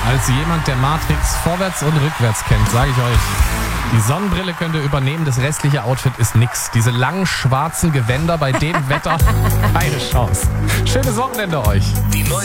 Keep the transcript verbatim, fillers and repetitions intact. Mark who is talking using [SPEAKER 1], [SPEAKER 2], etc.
[SPEAKER 1] Als jemand, der Matrix vorwärts und rückwärts kennt, sage ich euch, die Sonnenbrille könnt ihr übernehmen, das restliche Outfit ist nix. Diese langen schwarzen Gewänder bei dem Wetter, keine Chance. Schönes Wochenende euch.
[SPEAKER 2] Die neue